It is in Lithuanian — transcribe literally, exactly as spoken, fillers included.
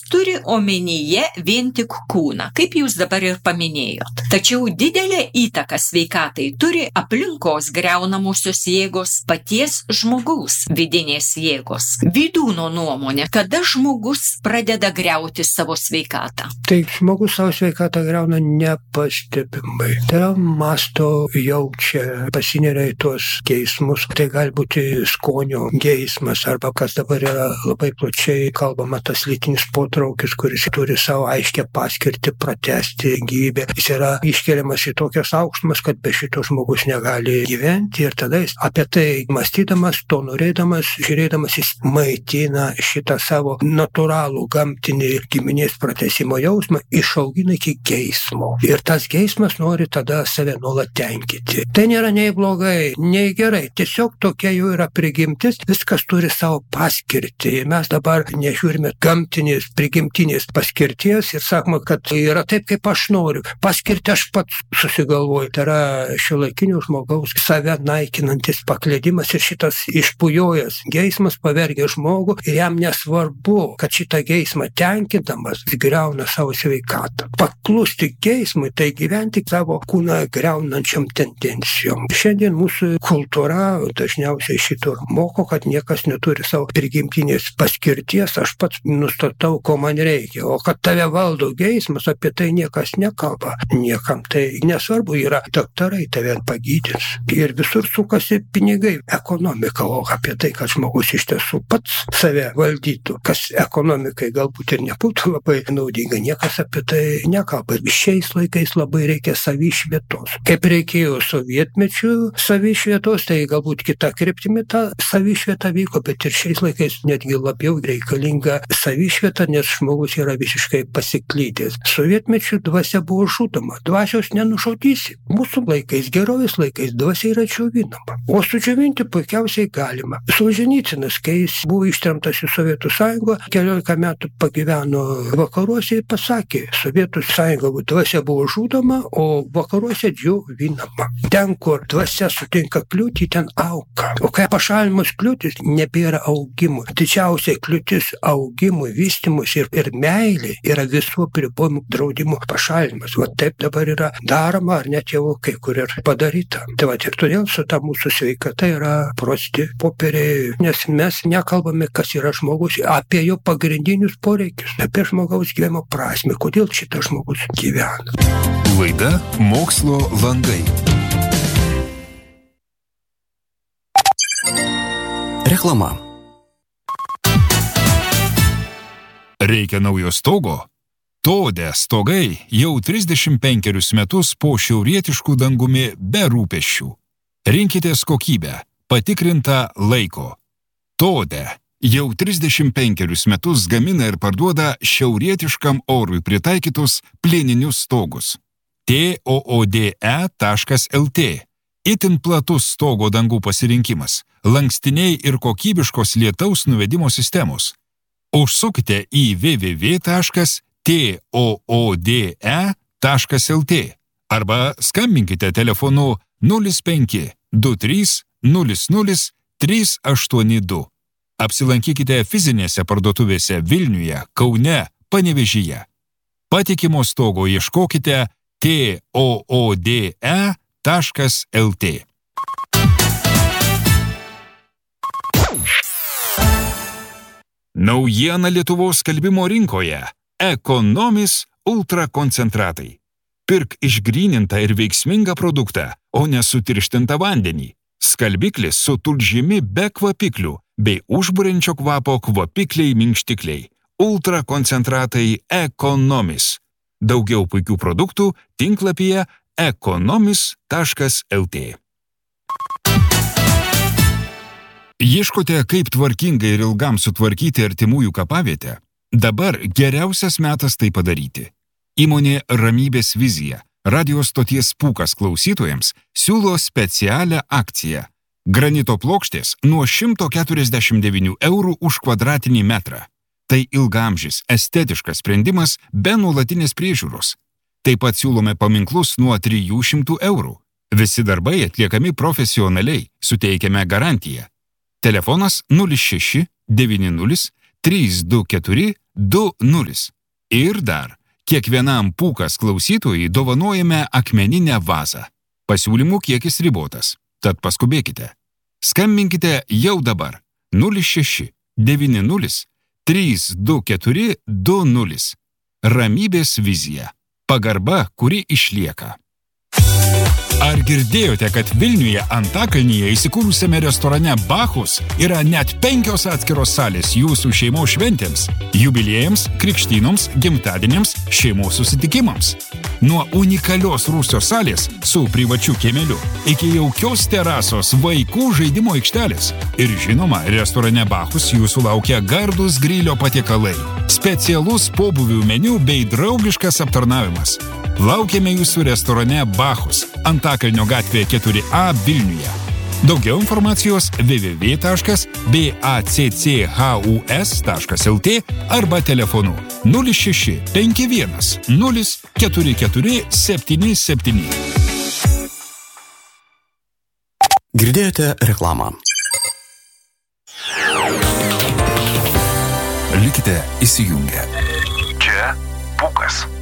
turi omenyje vien tik kūną, kaip jūs dabar ir paminėjot. Tačiau didelę įtaką sveikatai turi aplinkos griaunamosios jėgos, paties žmogaus vidinės jėgos. Vydūno nuomonė, kada žmogus pradeda griauti savo sveikatą? Tai žmogus savo sveikatą griauna nepastebimai. Tai yra masto, jaučia, pasineria į tuos geismus. Tai gali būti skonio geismas, arba kas dabar yra labai plačiai kalbama, tas lytinis potraukis, kuris turi savo aiškę paskirtį pratęsti gyvybę. Jis yra iškeliamas į tokias aukštumas, kad be šito žmogus negali gyventi, ir tada jis apie tai mąstydamas, to norėdamas, žiūrėdamas, jis maitina šitą savo natūralų gamtinį giminės pratęsimo jausmą, išaugina iki geismo. Ir tas geismas nori tada save nuolat tenkinti. Tai nėra nei blogai, nei gerai, tiesiog tokia jau yra prigimtis, viskas turi savo paskirtį. Mes dabar nežiūrime gamtinės, prigimtinės paskirties ir sakoma, kad yra taip, kaip aš noriu. Paskirti aš pats susigalvoju. Tai yra šiuolaikinio žmogaus save naikinantis pakledimas, ir šitas išpujojęs geismas pavergia žmogų, ir jam nesvarbu, kad šitą geismą tenkindamas griauna savo sveikatą. Paklusti geismui, tai gyventi savo kūną griaunančiam tendencijom. Šiandien mūsų kultūra dažniausiai šito moko, kad niekas neturi savo prigimtinės paskirties, aš pats nustatau, ko man reikia. O kad tave valdo geismas, apie tai niekas nekalba. Niekam tai nesvarbu, yra daktarai tave pagydys. Ir visur sukasi pinigai, ekonomika, o apie tai, kad žmogus iš tiesų pats save valdytų, kas ekonomikai galbūt ir nebūtų labai naudinga, niekas apie tai nekalba. Ir šiais laikais labai reikia savišvietos. Kaip reikėjo sovietmečių savišvietos, tai galbūt kita kryptimi ta savišvieta vyko, bet ir šiais laikais netgi labiau reikalinga savišvieta, nes žmogus yra visiškai pasiklydęs. Sovietmečių dvasia buvo žudoma, dvasios nenužudysi. Mūsų laikais, gerovės laikais, dvasia yra džiovinama. O sudžiovinti puikiausiai galima. Solženicynas, kai jis buvo ištremtas į Sovietų sąjungą, keliolika metų pagyveno vakaruose ir pasakė, Sovietų sąjunga dvasia buvo žudoma, o vakaruose džiovinama. Ten, kur dvasia sutinka kliūtį, ten auga. O kai pašalinamos kliūtis, nebėra augimų. Didžiausia kliūtis augimui, vystymus ir, ir meilė yra visų apribojimų draudimų pašalinimas. Va taip dabar yra daroma, ar net jau kai kur ir padaryta. Tai va ir todėl su ta mūsų sveikata yra prosti popieriai, nes mes nekalbame, kas yra žmogus, apie jo pagrindinius poreikius, apie žmogaus gyvenimo prasmę, kodėl šitas žmogus gyvena. Laida Mokslo langai. Reklama. Reikia naujo stogo? Todė stogai jau trisdešimt penkerius metus po šiaurietiškų dangumi be rūpesčių. Rinkitės kokybę, patikrintą laiko. Todė jau trisdešimt penkerius metus gamina ir parduoda šiaurietiškam orui pritaikytus plieninius stogus. T O O D E taškas L T. Itin platus stogo dangų pasirinkimas, lankstiniai ir kokybiškos lietaus nuvedimo sistemos. Užsukite į w w w taškas t o o d e taškas l t arba skambinkite telefonu nulis penki du trys nulis nulis trys aštuoni du. Apsilankykite fizinėse parduotuvėse Vilniuje, Kaune, Panevėžyje. Patikimo stogo ieškokite t o o d e taškas l t. Naujiena Lietuvos skalbimo rinkoje. Ekonomis ultrakoncentratai. Pirk išgrynintą ir veiksmingą produktą, o ne sutirštintą vandenį. Skalbiklis su tulžimi be kvapiklių bei užburiančio kvapo kvapikliai minkštikliai. Ultrakoncentratai Ekonomis. Daugiau puikių produktų tinklapyje ekonomis taškas l t. Ieškote, kaip tvarkingai ir ilgam sutvarkyti artimųjų kapavietę? Dabar geriausias metas tai padaryti. Įmonė Ramybės vizija, radio stoties Pūkas klausytojams, siūlo specialią akciją. Granito plokštės nuo šimto keturiasdešimt devynių eurų už kvadratinį metrą. Tai ilgaamžis, estetiškas sprendimas be nuolatinės priežiūros. Taip pat siūlome paminklus nuo trijų šimtų eurų. Visi darbai atliekami profesionaliai, suteikiame garantiją. Telefonas nulis šeši devyni nulis trys du keturi du nulis. Ir dar, kiekvienam Pūkas klausytojui dovanojame akmeninę vazą. Pasiūlymų kiekis ribotas, tad paskubėkite. Skambinkite jau dabar nulis šeši devyni nulis trys du keturi du nulis. Ramybės vizija. Pagarba, kuri išlieka. Ar girdėjote, kad Vilniuje Antakalnyje įsikūrusiame restorane Bachus yra net penkios atskiros salės jūsų šeimos šventėms, jubiliejams, krikštynoms, gimtadieniams, šeimos susitikimams? Nuo unikalios rūsio salės su privačiu kiemeliu iki jaukios terasos vaikų žaidimo aikštelės. Ir žinoma, restorane Bachus jūsų laukia gardus grilio patiekalai, specialus pobūvių meniu bei draugiškas aptarnavimas. Laukiame jūsų restorane Bachus, Antakalnio gatvėje keturi A Vilniuje. Daugiau informacijos w w w taškas bacchus taškas l t arba telefonu nulis šeši penki vienas nulis keturi keturi septyni septyni. Girdėjote reklamą. Likite įsijungę. Čia Pūkas.